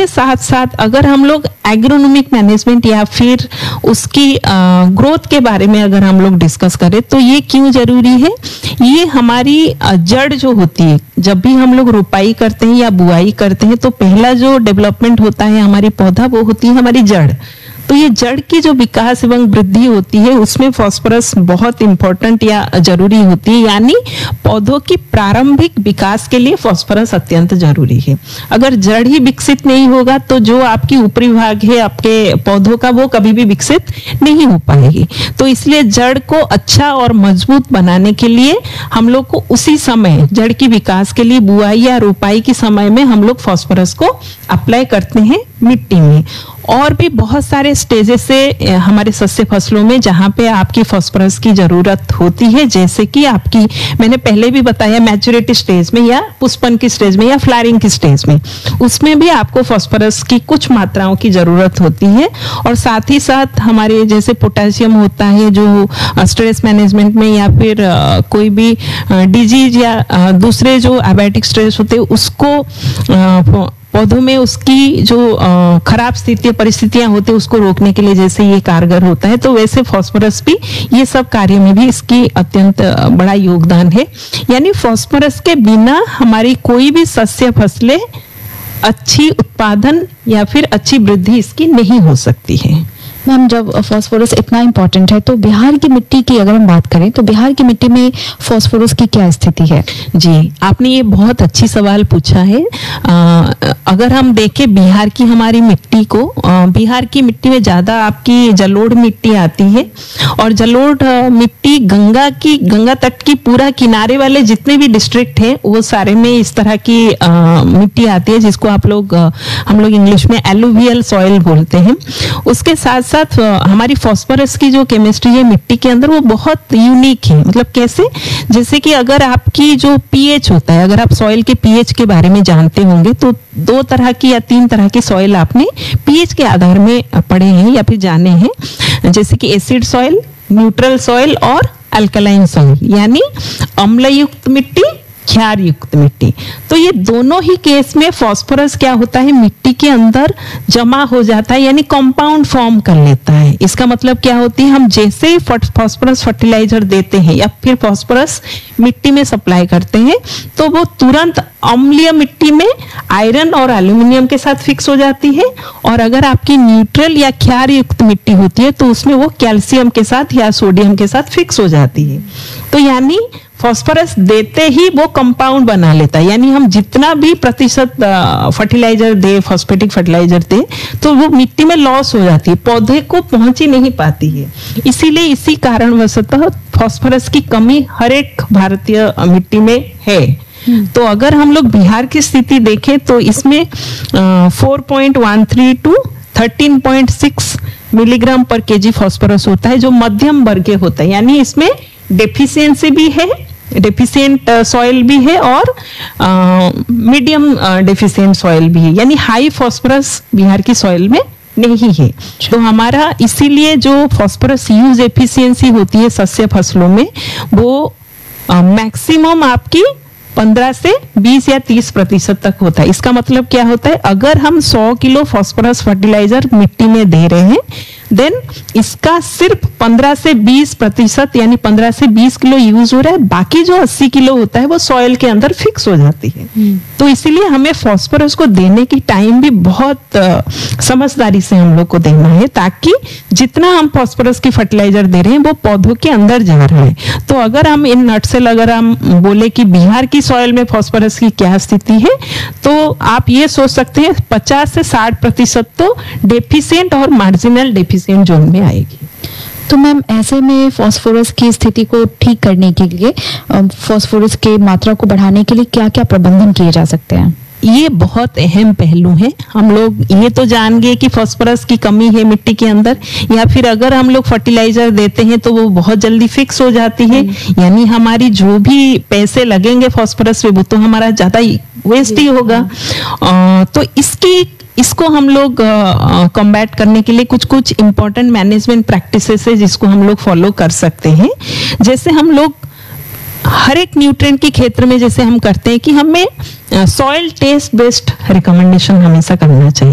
के साथ साथ अगर हम लोग एग्रोनॉमिक मैनेजमेंट या फिर उसकी ग्रोथ के बारे में अगर हम लोग डिस्कस करें तो ये क्यों जरूरी है। ये हमारी जड़ जो होती है, जब भी हम लोग रोपाई करते हैं या बुआई करते हैं तो पहला जो डेवलपमेंट होता है हमारी पौधा, वो होती है हमारी जड़। तो ये जड़ की जो विकास एवं वृद्धि होती है उसमें फास्फोरस बहुत इंपॉर्टेंट या जरूरी होती है, यानी पौधों की प्रारंभिक विकास के लिए फास्फोरस अत्यंत जरूरी है। अगर जड़ ही विकसित नहीं होगा तो जो आपकी ऊपरी भाग है आपके पौधों का वो कभी भी विकसित नहीं हो पाएगी। तो इसलिए जड़ को अच्छा और मजबूत बनाने के लिए हम लोग को उसी समय जड़ की विकास के लिए बुआई या रोपाई के समय में हम लोग फास्फोरस को अप्लाई करते हैं मिट्टी में। और भी बहुत सारे स्टेजेस से हमारे सस्य फसलों में जहां पे आपकी फास्फोरस की जरूरत होती है, जैसे कि आपकी मैंने पहले भी बताया मैच्योरिटी स्टेज में या पुष्पन की स्टेज में या फ्लावरिंग की स्टेज में, उसमें भी आपको फास्फोरस की कुछ मात्राओं की जरूरत होती है। और साथ ही साथ हमारे जैसे पोटेशियम होता है जो स्ट्रेस मैनेजमेंट में या फिर कोई भी डिजीज या दूसरे जो एबायोटिक स्ट्रेस होते हैं उसको पौधों में उसकी जो खराब स्थिति परिस्थितियां होती है उसको रोकने के लिए जैसे ये कारगर होता है, तो वैसे फास्फोरस भी ये सब कार्य में भी इसकी अत्यंत बड़ा योगदान है। यानी फास्फोरस के बिना हमारी कोई भी सस्य फसलें अच्छी उत्पादन या फिर अच्छी वृद्धि इसकी नहीं हो सकती है। मैम, जब फास्फोरस इतना इम्पोर्टेंट है तो बिहार की मिट्टी की अगर हम बात करें तो बिहार की मिट्टी में फास्फोरस की क्या स्थिति है? जी, आपने ये बहुत अच्छी सवाल पूछा है। अगर हम देखें बिहार की हमारी मिट्टी को, बिहार की मिट्टी में ज्यादा आपकी जलोढ़ मिट्टी आती है और जलोढ़ मिट्टी गंगा तट की पूरा किनारे वाले जितने भी डिस्ट्रिक्ट हैं वो सारे में इस तरह की मिट्टी आती है, जिसको हम लोग इंग्लिश में एलुवियल सॉइल बोलते हैं। उसके साथ साथ हमारी फास्फोरस की जो केमिस्ट्री है मिट्टी के अंदर वो बहुत यूनिक है। मतलब कैसे, जैसे कि अगर आपकी जो पीएच होता है, अगर आप सॉइल के पीएच के बारे में जानते होंगे तो 2 तरह की या 3 तरह की सॉइल आपने पीएच के आधार में पढ़े हैं या फिर जाने हैं, जैसे कि एसिड सॉइल, न्यूट्रल सॉइल और अल्कलाइन सॉइल, यानी अम्ल युक्त मिट्टी, क्षार युक्त मिट्टी। तो ये दोनों ही केस में फास्फोरस क्या होता है, मिट्टी के अंदर जमा हो जाता है, यानी कंपाउंड फॉर्म कर लेता है। इसका मतलब क्या होती है, हम जैसे ही फास्फोरस फर्टिलाइजर देते हैं या फिर फास्फोरस मिट्टी में सप्लाई करते हैं तो वो तुरंत अम्लीय मिट्टी में आयरन और एल्यूमिनियम के साथ फिक्स हो जाती है। और अगर आपकी न्यूट्रल या क्षार युक्त मिट्टी होती है तो उसमें वो कैल्शियम के साथ या सोडियम के साथ फिक्स हो जाती है। तो यानी फास्फोरस देते ही वो कंपाउंड बना लेता है, यानी हम जितना भी प्रतिशत फर्टिलाइजर दे, फॉस्फेटिक फर्टिलाइजर दे, तो वो मिट्टी में लॉस हो जाती है, पौधे को पहुंच ही नहीं पाती है। इसीलिए इसी कारणवशतः फास्फोरस की कमी हर एक भारतीय मिट्टी में है। तो अगर हम लोग बिहार की स्थिति देखें तो इसमें 4.13 टू 13.6 मिलीग्राम पर केजी फास्फोरस होता है, जो मध्यम वर्गीय होता है। यानी इसमें डेफिशिएंसी भी है, डेफिशिएंट सॉइल भी है और मीडियम डेफिशिएंट सॉइल भी है, यानी हाई फास्फोरस बिहार की सॉइल में नहीं है। तो हमारा इसीलिए जो फास्फोरस यूज एफिशिएंसी होती है सस्य फसलों में वो मैक्सिमम आपकी 15 से 20 या 30% तक होता है। इसका मतलब क्या होता है, अगर हम 100 किलो फास्फोरस फर्टिलाइजर मिट्टी में दे रहे हैं देन इसका सिर्फ 15 से 20% यानी 15 से 20 किलो यूज हो रहा है, बाकी जो 80 किलो होता है वो सॉइल के अंदर फिक्स हो जाती है। तो इसीलिए हमें फास्फोरस को देने की टाइम भी बहुत समझदारी से हम लोग को देना है, ताकि जितना हम फास्फोरस की फर्टिलाइजर दे रहे हैं वो पौधों के अंदर जा रहा है। तो अगर हम इन नटसेल अगर हम बोले कि बिहार की सॉइल में फास्फोरस की क्या स्थिति है, तो आप ये सोच सकते हैं 50 से 60% तो डेफिशिएंट और मार्जिनल डेफिशिएंट जोन में आएगी। तो मैम, ऐसे में फास्फोरस की स्थिति को ठीक करने के लिए, फास्फोरस के मात्रा को बढ़ाने के लिए क्या क्या प्रबंधन किए जा सकते हैं? ये बहुत अहम पहलू है। हम लोग ये तो जान गए कि फास्फोरस की कमी है मिट्टी के अंदर, या फिर अगर हम लोग फर्टिलाइजर देते हैं तो वो बहुत जल्दी फिक्स हो जाती है, यानी हमारी जो भी पैसे लगेंगे फास्फोरस पे वो तो हमारा ज्यादा वेस्ट ही होगा। तो इसको हम लोग कॉम्बैट करने के लिए कुछ इंपॉर्टेंट मैनेजमेंट प्रैक्टिसेस है जिसको हम लोग फॉलो कर सकते हैं। जैसे हम लोग हर एक न्यूट्रिएंट के क्षेत्र में जैसे हम करते हैं कि हमें सॉइल टेस्ट बेस्ड रिकमेंडेशन हमेशा करना चाहिए।